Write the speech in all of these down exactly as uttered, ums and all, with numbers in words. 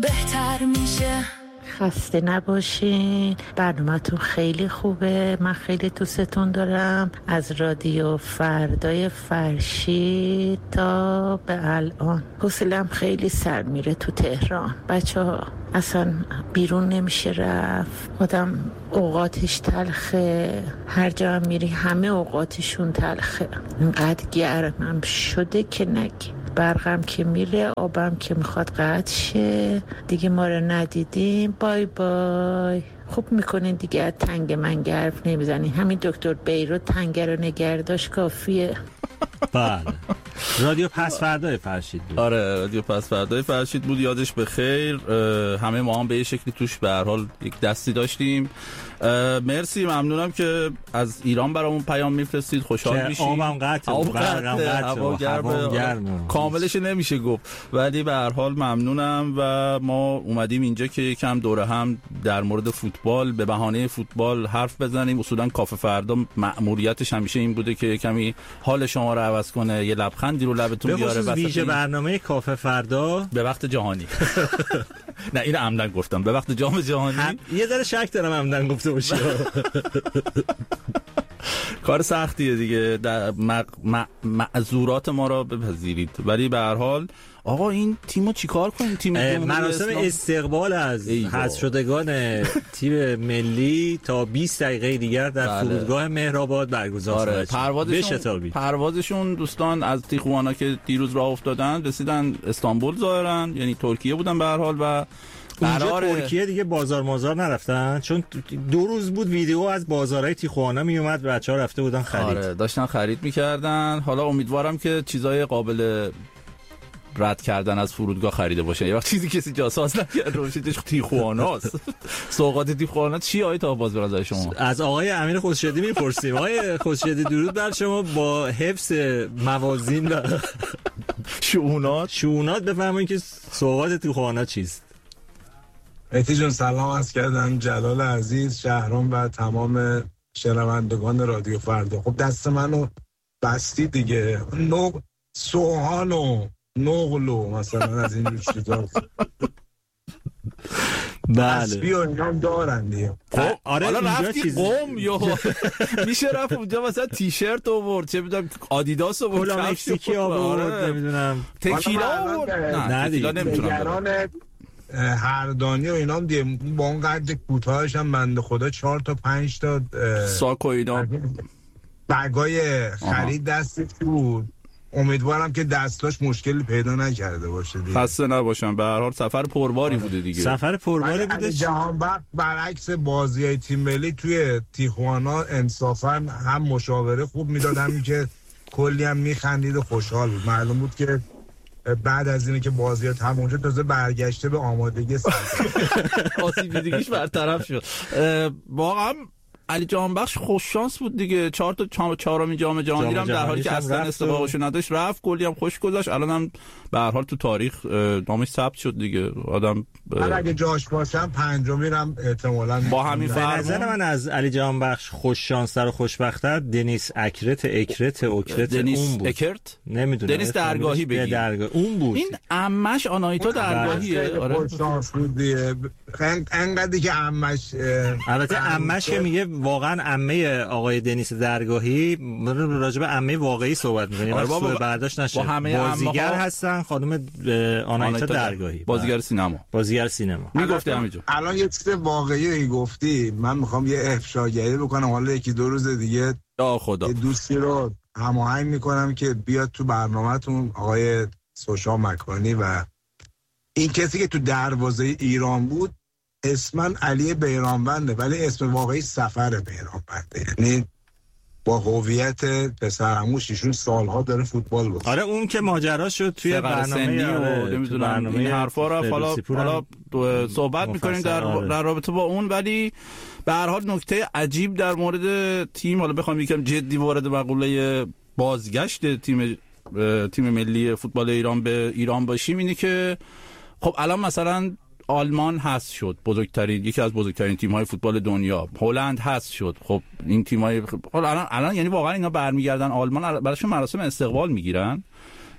بهتر میشه. خسته نباشین، برنامه‌تون خیلی خوبه، من خیلی دوستتون دارم. از رادیو فردای فرشید تا به الان حوصله‌ام خیلی سر میره تو تهران. بچه ها اصلا بیرون نمیشه رفت، آدم اوقاتش تلخه، هر جا هم میری همه اوقاتشون تلخه. اینقدر گرمم شده که نگی، برقم که میره، آبم که میخواد قطع شه. دیگه ما رو ندیدیم، بای بای. خوب میکنین دیگه از تنگ من حرف نمیزنین، همین دکتر بیرو تنگه رو نگرداش کافیه. بله رادیو پس فردای فرشید بود. آره رادیو پس فردای فرشید بود، یادش بخیر. همه ما هم به یه شکلی توش به هر حال یک دستی داشتیم. مرسی، ممنونم که از ایران برامون پیام میفرستید، خوشحال میشیم. آبم قطعه، برقم قطعه، هوا گرمه، کاملش نمیشه گفت، ولی به هر حال ممنونم. و ما اومدیم اینجا که یکم دوره هم در مورد فوتبال به بهانه فوتبال حرف بزنیم. اصولا کافه فردا مأموریتش همیشه این بوده که کمی حال شما رو عوض کنه، یه لبخندی رو لبتون بیاره. به ویژه برنامه کافه فردا به وقت جهانی. نه این عمدن گفتم به وقت جام جهانی. یه ذره شک دارم عمدن گفته باشی. کار سختیه دیگه، معذورات ما را بپذیرید. ولی به هر حال آقا این تیمو چیکار کنیم؟ تیم مراسم استقبال از حذف شدگان تیم ملی تا بیست دقیقه دیگر در بله. فرودگاه مهرآباد برگزار آره. پروازشون پروازشون دوستان از تیخوانا که دیروز راه افتادن رسیدن استانبول ظاهرا، یعنی ترکیه بودن به هر حال. و اونجا ترکیه دیگه بازار مازار نرفتن، چون دو روز بود ویدیو از بازارهای تیخوانا می اومد، بچه‌ها رفته بودن خرید. آره داشتن خرید می‌کردن. حالا امیدوارم که چیزای قابل رد کردن از فرودگاه خریده باشه. یه وقت چیزی کسی جاساز نکرده باشه تیخواناست. سوغات تیخوانا چی آیه تا باز برای شما؟ از آقای امیر خورشیدی میپرسیم. آقای خورشیدی درود بر شما، با حفظ موازین و شؤونات شؤونات بفرمایید که سوغات تیخوانا چیست؟ مهدی جون سلام عرض کردم، جلال عزیز، شهرام و تمام شنوندگان رادیو فردا. خب دست منو بستی دیگه، نو سوهان و نغلو مثلا از این چیزا. بله اسبی و اینام دارن دیگه. خب آره حالا رفتی قم یا میشه رفت اونجا مثلا تیشرت آورد، چه میدونم آدیداس آورد، مکزیکی آورد، نمیدونم تکیلا آورد. نه تکیلا نمیتونم. هردانی و اینام دیگه با اون قد کوتاهش هم بنده خدا چهار تا پنج تا ساک و اینا بگای خرید دستش بود. امیدوارم که دستاش مشکلی پیدا نکرده باشه دیگه. خسته نباشم. به هر حال سفر پرباری بوده دیگه. سفر پرباری بوده. جهانبخش برعکس بازیای تیم ملی توی تیخوانا انصافا هم مشاوره خوب میداد، همین که کلی هم میخندید و خوشحال بود. معلوم بود که بعد از اینه که بازیات تموم شد تازه برگشته به آمادگی سفر. آسیب دیدگیش برطرف شد. واقعا علی جهانبخش خوش شانس بود دیگه. چهار تا چهارمین جام جهانی هم در حالی که اصلا استقبالش نداشت رفت، کلی هم خوش گذاشت. الانم به هر حال تو تاریخ نامش ثبت شد دیگه. آدم من اگه جاش باشم پنجمی هم احتمالاً با همین فرمان. به نظر من از علی جهانبخش خوش شانس‌تر و خوشبخت‌تر دنیس اکرت اکرت اوکرت اون بود. اکرت نمیدونم دنیس درگاهی بگی. درگاه اون بود. این عمش آنایتا درگاهیه. آره خوش شانس بود دیگه. انقدر که عمش البته عمش میگه واقعا عمه آقای دنیس درگاهی، راجع به عمه واقعی صحبت می‌کنیم. آره بابا برداشت نشه. بازیگر هستن خانم آنایتا درگاهی، بازیگر سینما. بازیگر سینما. میگفتی همینجا. الان یه چیز واقعی گفتی، من میخوام یه افشاگری بکنم. حالا یکی دو روز دیگه یا خدا یه دوستی رو هماهنگ میکنم که بیاد تو برنامه‌تون، آقای سوشا مکانی، و این کسی که تو دروازه ایران بود اسمن علی بیرانونده ولی اسم واقعی سفر بیرانونده، یعنی با هویت پسرعموش ایشون سالها داره فوتبال بود. آره اون که ماجرا شد توی برنامه و نمیدونم این حرفا رو حالا حالا صحبت میکنیم در در رابطه با اون. ولی به هر حال نکته عجیب در مورد تیم، حالا بخوام یکم جدی وارد مقوله بازگشت تیم تیم ملی فوتبال ایران به ایران باشیم، اینه که خب الان مثلا آلمان هست شد بزرگترین، یکی از بزرگترین تیم‌های فوتبال دنیا. هلند هست شد. خب این تیم‌های الان الان یعنی واقعا اینا برمیگردن آلمان، براشون مراسم استقبال میگیرن.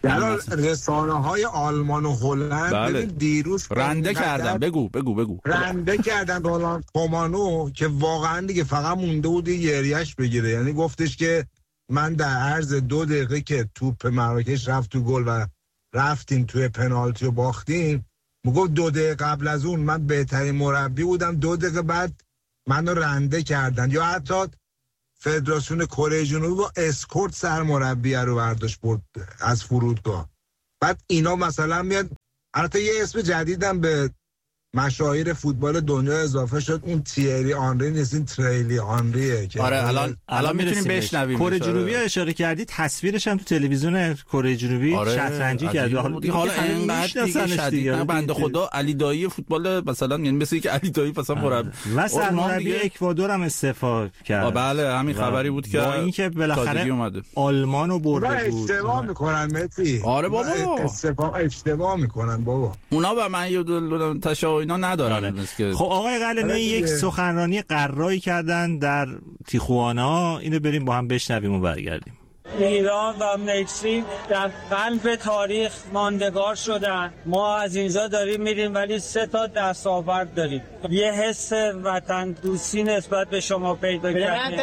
در رسانه های آلمان و هلند بله. دیروز رنده کردن. بگو بگو بگو رنده کردن رولان کومانو که واقعا دیگه فقط مونده بود گریهش بگیره. یعنی گفتش که من در عرض دو دقیقه که توپ مراکش رفت تو گل و رفتیم توی پنالتی و باختیم، میگفت دو دقیقه قبل از اون من بهترین مربی بودم، دو دقیقه بعد منو رنده کردن. یا حتی فدراسیون کره جنوبی با اسکورت سرمربی رو برداشت برد از فرودگاه. بعد اینا مثلا میاد، البته یه اسم جدیدم به مشاهیر فوتبال دنیا اضافه شد، اون تیری آنری نیست، این تریلی آنریه که آره الان الان میتونیم بشنویم. کره جنوبی اشاره کردی، تصویرش هم تو تلویزیون کره جنوبی آره شطرنجی کرده. حالا حالا اینقدر دیگه شدید بنده خدا علی دایی فوتبال مثلا، یعنی مثل که علی دایی مثلا مربی و سرمربی اکوادور هم استعفا کرد. بله همین خبری بود که با اینکه بالاخره آلمانو برده بود. اشتباه میکنن متی. آره بابا اشتباه اشتباه میکنن بابا. اونا و من یه تشا اینا ندارن. خب آقای قلعه‌نویی یک سخنرانی قرایی کردن در تیخوانا، اینو بریم با هم بشنویم و برگردیم. ایران و مکزیک در قلب تاریخ ماندگار شدن. ما از اینجا داریم میریم ولی سه تا دستاورد داریم. یه حس وطن دوستی نسبت به شما پیدا کردیم.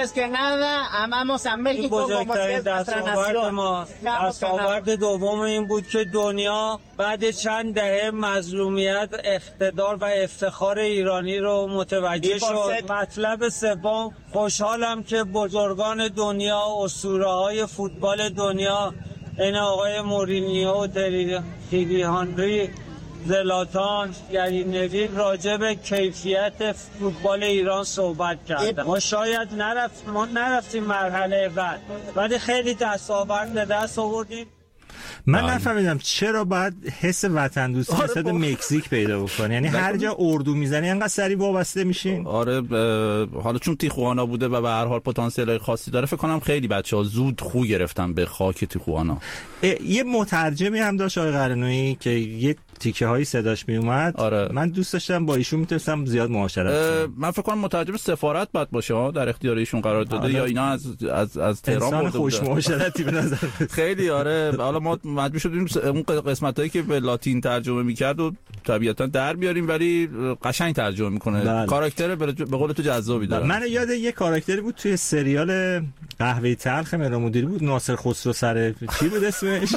بزرگترین دستاورد ما، دستاورد دوم این بود که دنیا بعد چند دهه مظلومیت اقتدار و افتخار ایرانی رو متوجه شد. مطلب سوم، خوشحالم که بزرگان دنیا، اسطوره‌های فوتبال دنیا، این آقای مورینیو و تیری هانری، زلاتان، گری نویل راجع به کیفیت فوتبال ایران صحبت کردن. ما شاید نرفت ما نرفتیم مرحله بعد، ولی خیلی دستاورد به دست آوردیم. من نفهمیدم چرا باید حس وطن دوستی آره نسبت مکزیک پیدا بکنی؟ یعنی هر جا اردو میزنی انقدر سریع وابسته میشین؟ آره حالا چون تیخوانا بوده و به هر حال پتانسیل خاصی داره، فکر کنم خیلی بچه‌ها زود خو گرفتن به خاک تیخوانا. یه مترجمی هم داشت آقای قرنویی که یه تیکه هایی صداش می اومد. آره. من دوست داشتم با ایشون میتونستم زیاد معاشرت. من فکر کنم مترجم سفارت باید باشه، در اختیار ایشون قرار داده. آره. یا اینا از از از تهران برده بودن. خوش معاشرتی به نظر خیلی. آره حالا ما مجبور شدیم اون قسمتایی که به لاتین ترجمه میکرد و طبیعتا در بیاریم، ولی قشنگ ترجمه میکنه. بله. کاراکتر به قول تو جذابی داره. من یاد یه کاراکتری بود توی سریال قهوه تلخ مهران مدیری بود، ناصر خسرو سر چی بود اسمش؟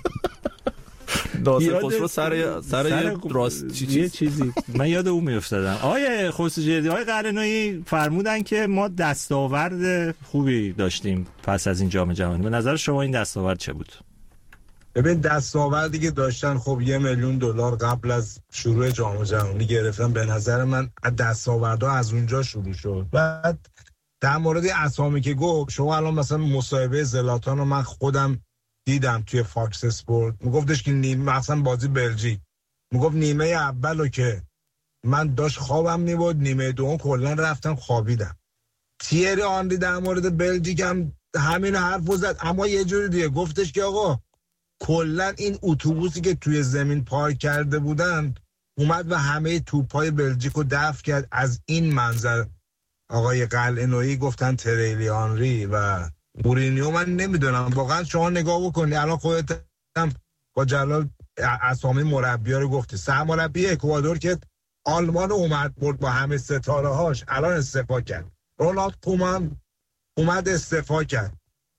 ناصر خسرو سر سر یه راست چی چیز چیزی من یاد اون میافتادم. آقای خسروجردی، آقای قرنویی فرمودن که ما دستاورد خوبی داشتیم پس از این جام جهانی. به نظر شما این دستاورد چه بود؟ ببین دستاوردی که داشتن، خب یه میلیون دلار قبل از شروع جام جهانی گرفتن. به نظر من دستاوردها از اونجا شروع شد. بعد در مورد اسامی که گفت، شما الان مثلا مصاحبه زلاتان رو من خودم دیدم توی فاکس اسپورت، میگفتش که نیمه مثلا بازی بلژیک، میگفت نیمه اولو که من داشت خوابم میبود، نیمه دوم کلا رفتم خوابیدم. تیری آنری در مورد بلژیک هم همین حرفو زد، اما یه جوری دیگه گفتش که آقا کلا این اتوبوسی که توی زمین پارک کرده بودن اومد و همه توپای بلژیک رو دفع کرد. از این منظر آقای قلعه‌نویی گفتن تریلی آنری و مورینیو. من نمیدونم واقعا، شما نگاه بکنی الان خودت هم با جلال اسامی مربی‌ها رو گفتی. سرمربی اکوادور که آلمان اومد برد با همه ستاره هاش، الان استعفا کرد. رونالد کومان اومد استعفا کرد.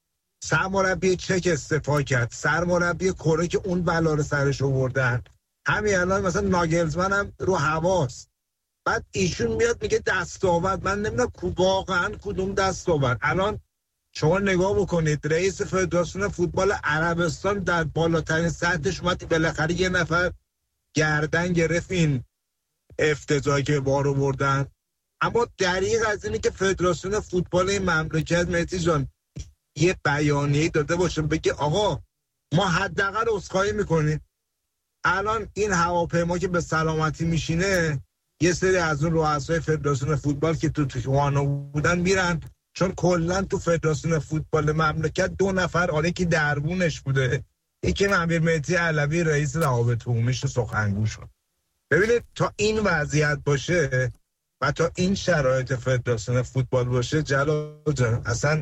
سرمربی چک استعفا کرد. سرمربی کره که اون بلا رو سرش آوردن، همین الان مثلا ناگلزمن هم رو حواس. بعد ایشون میاد میگه دستاورد. من نمیدونم واقعا کدوم دستاورد. الان شما نگاه بکنید، رئیس فدراسیون فوتبال عربستان در بالاترین سطحش اومد بالاخره یه نفر گردن گرفت این افتضاحی که بار آوردن. اما دریغ از اینه که فدراسیون فوتبال این مملکت مهدی جان یه بیانیه داده باشه بگه آقا ما حداقل عذرخواهی میکنیم. الان این هواپیما که به سلامتی میشینه، یه سری از اون رؤسای فدراسیون فوتبال که تو تیخوانا بودن میرن، چون کلا تو فدراسیون فوتبال مملکت دو نفر، آره که دربونش بوده، یکی امیر مهدی علوی رئیس روابط عمومیش سخنگو شد. ببینید تا این وضعیت باشه و تا این شرایط فدراسیون فوتبال باشه، جلال جان اصلا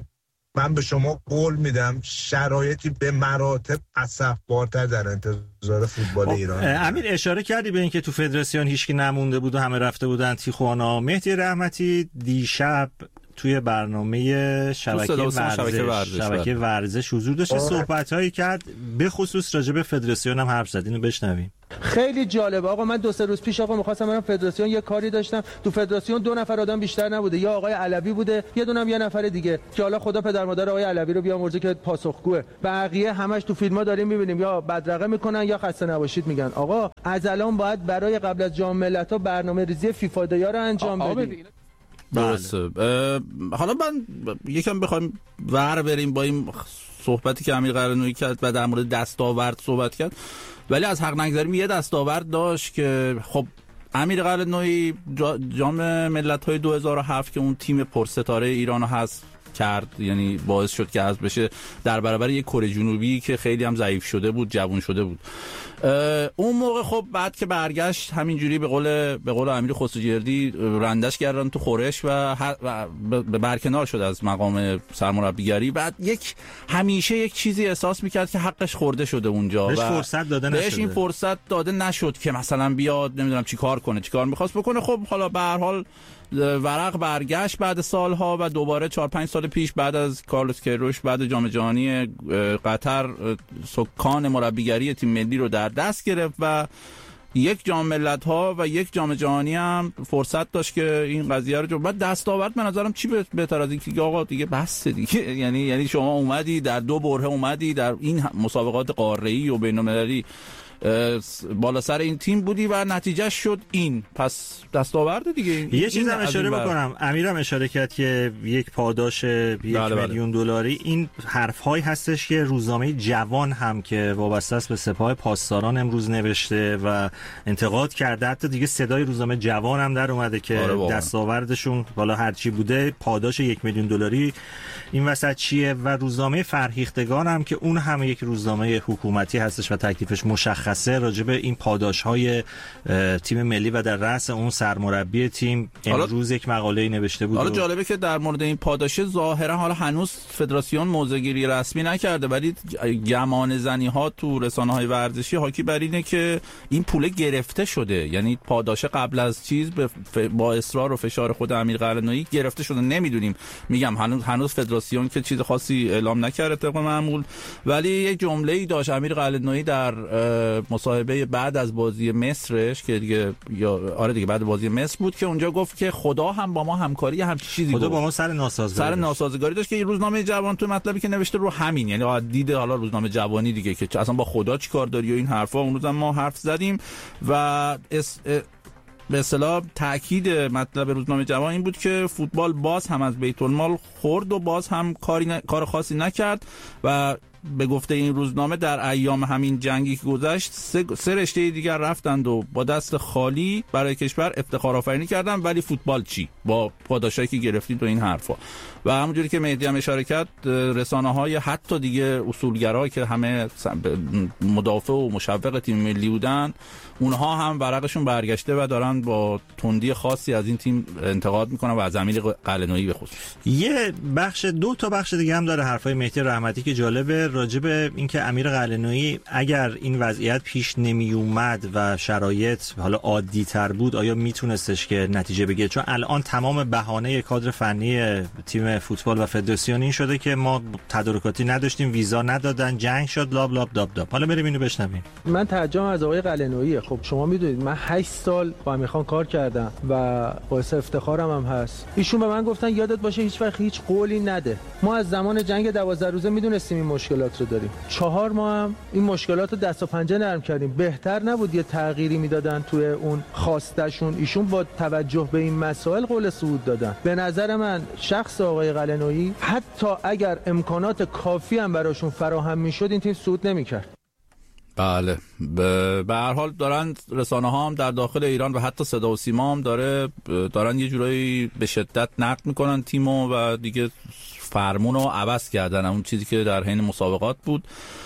من به شما قول میدم شرایطی به مراتب اسفبارتر در انتظار فوتبال ایران. امیر اشاره کردی به اینکه تو فدراسیون هیچکی نمونده بود و همه رفته بودن تیخوانا. مهدی رحمتی دیشب توی برنامه شبکه ورزش شبکه ورزش, شبکه ورزش حضور داشت، صحبت‌هایی کرد به خصوص راجع به فدراسیون هم حرف زد. اینو بشنویم. خیلی جالب آقا. من دو سه روز پیش آقا می‌خواستم برم فدراسیون یه کاری داشتم، تو فدراسیون دو نفر آدم بیشتر نبوده، یا آقای علوی بوده یه دونم یه نفر دیگه که حالا خدا پدر مادر آقای علوی رو بیامرزه که پاسخگوه. بقیه همش تو فیلم‌ها داریم می‌بینیم یا بدرقه میکنن یا خسته نباشید میگن. آقا از الان باید برای قبل از جام ملت‌ها برنامه‌ریزی فیفا دیا رو انجام بدیم. درسته. حالا من یکم بخوایم ور بریم با این صحبتی که امیر قلعه‌نویی کرد و در مورد دستاورد صحبت کرد، ولی از حق نگذریم یه دستاورد داشت که خب امیر قلعه‌نویی جام ملت‌های دو هزار و هفت که اون تیم پرستاره ایرانو هست کرد، یعنی باعث شد که حذف بشه در برابر یک کره جنوبی که خیلی هم ضعیف شده بود، جوان شده بود. اون موقع خب بعد که برگشت همینجوری به قول به قول امیر خسروجردی رندش کردن تو خورش و, و به برکنار شد از مقام سرمربیگری. بعد یک همیشه یک چیزی احساس میکرد که حقش خورده شده اونجا بهش فرصت داده نشد، بهش این فرصت داده نشد که مثلا بیاد نمیدونم چیکار کنه، چیکار میخواست بکنه. خب حالا به هر حال ورق برگشت بعد سالها و دوباره چهار پنج سال پیش بعد از کارلوس کیروش بعد جام جهانی قطر سکان مربیگری تیم ملی رو در دست گرفت و یک جام ملت‌ها و یک جام جهانی هم فرصت داشت که این قضیه رو جو بعد دستاورد به نظرم چی بهتر از اینکه آقا دیگه بس دیگه یعنی یعنی شما اومدی در دو برهه اومدی در این مسابقات قاره‌ای و بین‌المللی بالا سر این تیم بودی و نتیجه شد این، پس دستاورد دیگه. یه چیز هم اشاره بکنم، امیرم اشاره کرد که یک پاداش یک میلیون دلاری، این حرف‌هایی هستش که روزنامه جوان هم که وابسته است به سپاه پاسداران امروز نوشته و انتقاد کرده، حتی دیگه صدای روزنامه جوان هم در اومده که آره دستاوردشون بالا هر چی بوده پاداش یک میلیون دلاری این وسط چیه. و روزنامه فرهیختگان هم که اون هم یک روزنامه حکومتی هستش و تکلیفش مشخصه راجع به این پاداش‌های تیم ملی و در رأس اون سرمربی تیم امروز یک مقاله نوشته بود. حالا جالبه که در مورد این پاداش ظاهرا حالا هنوز فدراسیون موضع‌گیری رسمی نکرده، ولی گمان زنی‌ها تو رسانه‌های ورزشی حاکی بر اینه که این پول گرفته شده، یعنی پاداش قبل از چیز با اصرار و فشار خود امیر قلعه‌نویی گرفته شده. نمیدونیم، میگم هنوز هنوز فدراسیون که چیز خاصی اعلام نکرده طبق معمول، ولی یک جمله‌ای داشت امیر قلعه‌نویی در مصاحبه بعد از بازی مصرش که دیگه یا آره دیگه بعد بازی مصر بود که اونجا گفت که خدا هم با ما همکاری هم چیزی خدا گفت. با ما سر ناسازگاری سر ناسازگاری داشت که روزنامه جوان تو مطلبی که نوشته رو همین، یعنی دید حالا روزنامه جوانی دیگه که اصلا با خدا چیکار داری و این حرفا. اون روز ما حرف زدیم و اس به اصطلاح تاکید مطلب روزنامه جوان این بود که فوتبال باز هم از بیت المال خورد و باز هم کاری ن... کار خاصی نکرد و به گفته این روزنامه در ایام همین جنگی که گذشت سه, سه رشته دیگر رفتند و با دست خالی برای کشور افتخار آفرینی کردن، ولی فوتبال چی با پاداشایی که گرفتید و این حرفا. و همونجوری که مهدی هم اشاره کرد رسانه‌های حتی دیگه اصولگرا که همه مدافع و مشوق تیم ملی بودن اونها هم ورقشون برگشته و دارن با تندی خاصی از این تیم انتقاد میکنن و از امیر قلعه‌نویی به خصوص. یه بخش دو تا بخش دیگه هم داره حرفای مهدی رحمتی که جالبه راجع به اینکه امیر قلعه‌نویی اگر این وضعیت پیش نمی اومد و شرایط حالا عادی تر بود آیا میتونستش که نتیجه بگیره، چون الان تمام بهانه کادر فنی تیم فوتبال و فدراسیون این شده که ما تدارکاتی نداشتیم، ویزا ندادن، جنگ شد، لاب لاب داب داب. حالا بریم اینو بشنویم. من تعجب از آقای قلعه‌نویی. خب شما میدونید من هشت سال با امیر خان کار کردم و باعث افتخارم هم هست. ایشون به من گفتن یادت باشه هیچ وقت هیچ قولی نده. ما از زمان جنگ دوازده روزه میدونستیم این مشکلات رو داریم. چهار ماه هم این مشکلات رو دست و پنجه نرم کردیم. بهتر نبود یه تغییری میدادن توی اون خواستشون؟ ایشون با توجه به این مسائل قول صعود دادن. به نظر من شخص آقای قلعه‌نویی حتی اگر امکانات کافی هم براشون فراهم میشد این تیم صعود نمیکرد. بله، به هر حال دارن رسانه ها هم در داخل ایران و حتی صدا و سیما هم داره دارن یه جورایی به شدت نقد میکنن تیمو و دیگه فرمون رو عوض کردن، اون چیزی که در حین مسابقات بود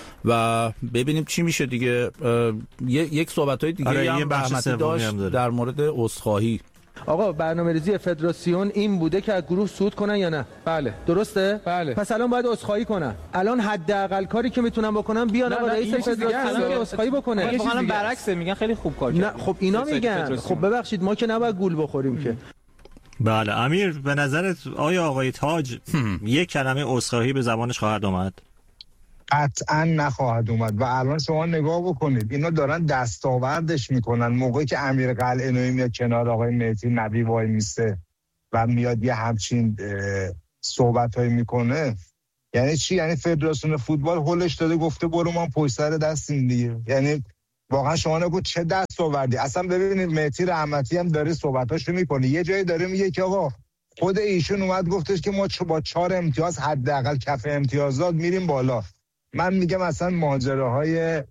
و ببینیم چی میشه دیگه. یک صحبت های دیگه آره هم بحث داشت هم در مورد عذرخواهی. آقا برنامه‌ریزی فدراسیون این بوده که از گروه صعود کنن یا نه؟ بله. درسته؟ بله. پس الان باید عذرخواهی کنن. الان حداقل کاری که میتونن بکنن بیان آقا رئیس فدراسیون عذرخواهی بکنه. الان برعکس میگن خیلی خوب کار نه خب اینا میگن خب ببخشید ما که نباید گول بخوریم که. بله امیر به نظرت آیا آقای تاج یک کلمه عذرخواهی به زبانش خواهد اومد؟ قطعا نخواهد اومد و الان شما نگاه بکنید اینا دارن دستاوردش میکنن. موقعی که امیر قلعه‌نویی میاد کنار آقای مهدی نبی وای میسته و میاد یه همچین صحبتایی میکنه، یعنی چی؟ یعنی فدراسیون فوتبال هولش داده گفته برو ما پشت سر دستیم دیگه. یعنی واقعا شما نگو چه دستاوردی. اصلا ببینید مهدی رحمتی هم داره صحبتاشو میکنه، یه جایی داره میگه که آقا خود ایشون اومد گفتش که ما با چهار امتیاز حداقل کف امتیازات میریم بالا. من میگم اصلا ماجراهای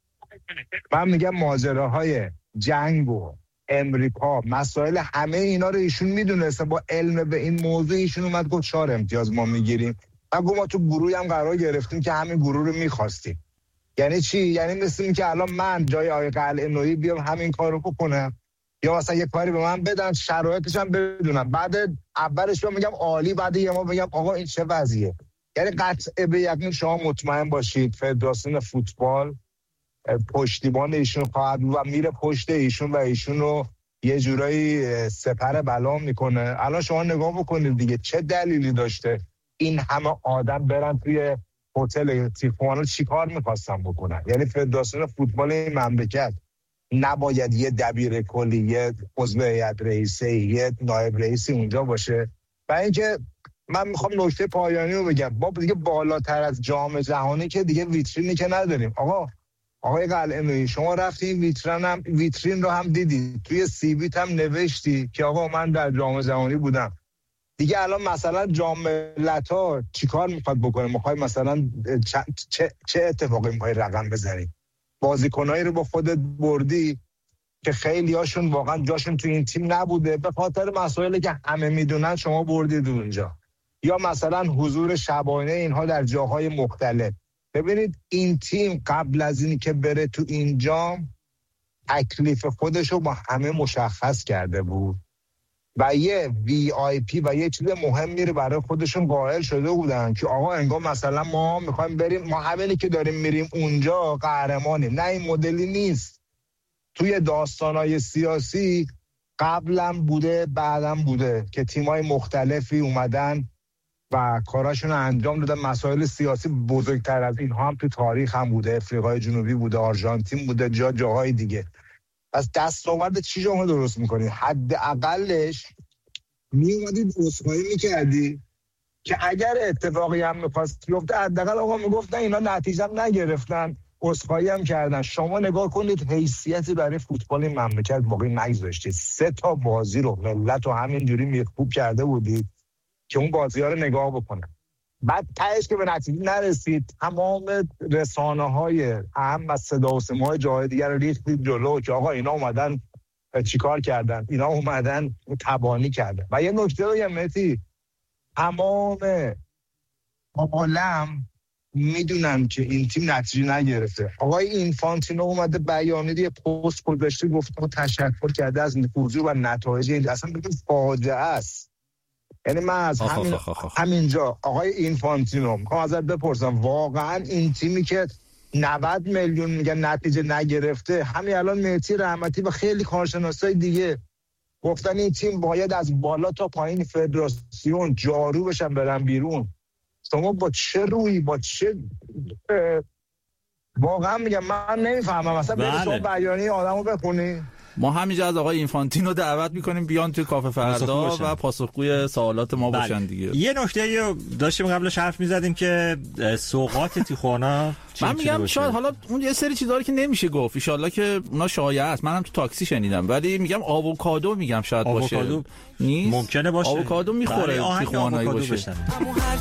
من میگم ماجراهای جنگ و امریکا مسائل همه اینا رو ایشون میدونسته. با علم به این موضوع ایشون اومد گفت چهار امتیاز ما میگیریم. اگه ما تو گروهی هم قرار گرفتیم که همین گروه رو میخواستیم. یعنی چی؟ یعنی مثل این که الان من جای آقای قلعه‌نویی بیام همین کارو بکنم یا مثلا یک کاری به من بدن شرایطش هم بدونم، بعد اولش میگم عالی، بعد یه ما بگم آقا این چه وضعیه. یعنی قطع به یقین شما مطمئن باشید فدراسیون فوتبال پشتیبان ایشون خواهد و میره پشت ایشون و ایشون رو یه جورایی سپر بلا میکنه. الان شما نگاه بکنید دیگه چه دلیلی داشته این همه آدم برن توی هتل تیخوانا چیکار میخواستن بکنن؟ یعنی فدراسیون فوتبال این مملکت نباید یه دبیر کلی، یه عضو هیئت رئیسه، یه نایب رئیسی اونجا باشه؟ و اینکه من میخوام نکته پایانی رو بگم، ما دیگه بالاتر از جام جهانی که دیگه ویترینی که نداریم. آقا آقای قلعه‌نویی شما رفتی این ویترین هم ویترین رو هم دیدی، توی سی ویت هم نوشتی که آقا من در جام جهانی بودم. دیگه الان مثلا جام ملت‌ها چیکار میخواد بکنه؟ میخوای مثلا چه چه اتفاقی میخوای رقم بزنی؟ بازیکنایی رو با خودت بردی که خیلی هاشون واقعا جاشون تو این تیم نبوده به خاطر مسائلی که همه میدونن شما بردید اونجا، یا مثلا حضور شبانه اینها در جاهای مختلف. ببینید این تیم قبل از اینی که بره تو این جام تکلیف خودش رو با همه مشخص کرده بود و یه وی آی پی و یه چیز مهمی رو برای خودشون قائل شده بودن که آقا انگار مثلا ما میخوایم بریم، ما همینی که داریم میریم اونجا قهرمانیم. نه این مدلی نیست. توی داستانهای سیاسی قبلا بوده بعدم بوده که تیمای مختلفی اومدن و کاراشون رو انجام دادن. مسائل سیاسی بزرگتر از اینها هم تو تاریخ هم بوده، افریقای جنوبی بوده، آرژانتین بوده، جا جاهای دیگه. پس دستاورد چی شما درست میکنید؟ حداقلش می اومدید عذرخواهی میکردی که اگر اتفاقی هم میخواست بیفته حداقل آقا میگفتن اینا نتیجه هم نگرفتن، عذرخواهی هم کردن. شما نگاه کنید حیثیتی برای فوتبال این مملکت باقی نگذاشتید. سه تا بازی رو ملت رو همینجوری میخوب کرده بودید که اون بازی‌ها رو نگاه بکنن. بعد تهش که به نتیجه نرسید تمام رسانه‌های اهم و صدا و سیمای جای دیگر رو ریختید جلو که آقا اینا اومدن چیکار کردن، اینا اومدن تبانی کردن. و یه نکته بگم مهدی، تمام عالم میدونن که این تیم نتیجه نگرفته. آقای اینفانتینو اومده بیانیه پست گذاشته گفته تشکر کرده از حضور و نتایج این، اصلا ببین فاجعه است. یعنی من از همین همینجا آقای اینفانتینو میخوام ازت بپرسم، واقعا این تیمی که نود میلیون میگن نتیجه نگرفته، همین الان مهدی رحمتی و خیلی کارشناسای دیگه گفتن این تیم باید از بالا تا پایین فدراسیون جارو بشن برن بیرون. شما با چه روی با چه واقعا میگم من نمیفهمم. مثلا برید شما بیانیه آدمو بخونی. ما همینجا از آقای اینفانتینو دعوت میکنیم بیان توی کافه فردا و پاسخگوی سوالات ما باشن. بله. دیگه یه نکته رو داشتیم قبلش حرف میزدیم که سوغات تیخوانا من میگم شاید حالا اون یه سری چیزا رو که نمیشه گفت، ان شاءالله که اونا شایعه است. منم تو تاکسی شنیدم، ولی میگم آووکادو میگم شاید باشه. نیست ممکنه باشه آووکادو میخوره تیخوانایی باشه.